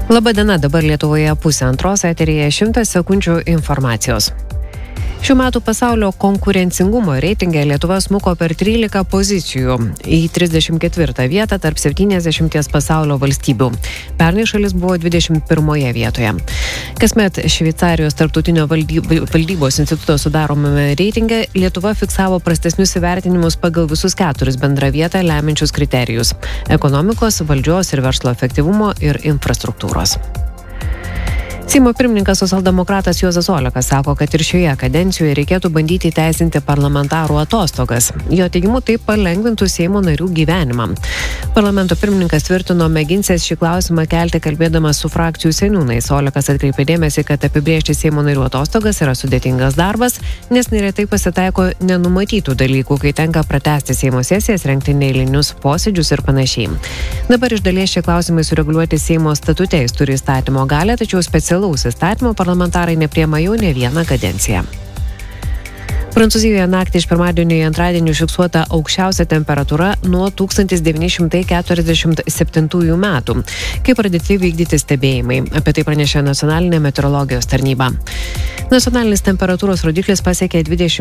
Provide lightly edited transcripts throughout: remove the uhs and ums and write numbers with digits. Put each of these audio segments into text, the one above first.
Labadiena, dabar Lietuvoje 1:30 eteryje 100 sekundžių informacijos. Šių metų pasaulio konkurencingumo reitinge Lietuva smuko per 13 pozicijų į 34 vietą tarp 70 pasaulio valstybių. Pernai šalis buvo 21 vietoje. Kasmet Šveicarijos tarptautinio valdybos instituto sudaromame reitinge Lietuva fiksavo prastesnius įvertinimus pagal visus 4 bendrą vietą lemiančius kriterijus - ekonomikos, valdžios ir verslo efektyvumo ir infrastruktūros. Seimo pirmininkas socialdemokratas Juozas Olekas sako, kad ir šioje kadencijoje reikėtų bandyti įteisinti parlamentarų atostogas. Jo teigimu tai palengvintų Seimo narių gyvenimą. Parlamento pirmininkas tvirtino mėginsęs šį klausimą kelti kalbėdamas su frakcijų seniūnais. Olekas atkreipė dėmesį, kad apibrėžti Seimo narių atostogas yra sudėtingas darbas, nes neretai pasitaiko nenumatytų dalykų, kai tenka pratęsti Seimo sesijas, rengti neeilinius posėdžius ir panašiai. Dabar iš dalies šie klausimai sureguliuoti Seimo statute, jis turi įstatymo galią, tačiau specialaus įstatymo parlamentarai nepriema jau ne vieną kadenciją. Prancūzijoje naktį iš pirmadienio į antradienį fiksuota aukščiausia temperatūra nuo 1947 metų, kai pradėti vykdyti stebėjimai. Apie tai pranešė Nacionalinė meteorologijos tarnyba. Nacionalinis temperatūros rodiklis pasiekė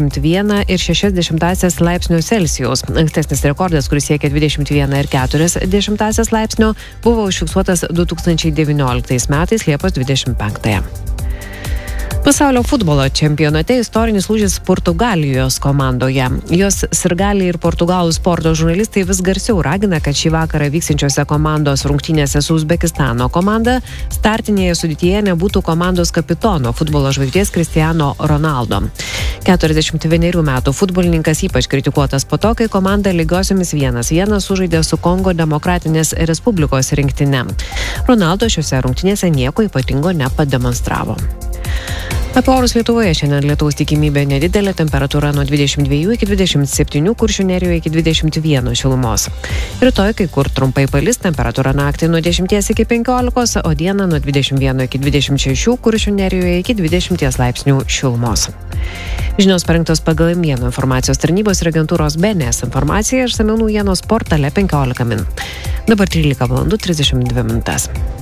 21,6 laipsnio Celsijaus. Ankstesnis rekordas, kuris siekė 21,4 laipsnio, buvo užfiksuotas 2019 metais Liepos 25. Pasaulio futbolo čempionate istorinis lūžis Portugalijos komandoje. Jos sirgaliai ir portugalų sporto žurnalistai vis garsiau ragina, kad šį vakarą vyksiančiose komandos rungtynėse su Uzbekistano komanda startinėje sudėtyje nebūtų komandos kapitono futbolo žvaigždės Cristiano Ronaldo. 41 metų futbolininkas ypač kritikuotas po to, kai komanda lygiosiomis 1-1 sužaidė su Kongo Demokratinės Respublikos rinktine. Ronaldo šiuose rungtynėse nieko ypatingo nepademonstravo. Apie orus Lietuvoje šiandien lietaus tikimybė nedidelė, temperatūra nuo 22 iki 27, Kuršių nerijoje iki 21 šilumos. Rytoj kai kur trumpai palis, temperatūra naktį nuo 10 iki 15, o dieną nuo 21 iki 26, Kuršių nerijoje iki 20 laipsnių šilumos. Žinios parengtos pagal Mieno informacijos tarnybos ir agentūros BNS informaciją, išsamiau naujienos portale 15 min. Dabar 13:32.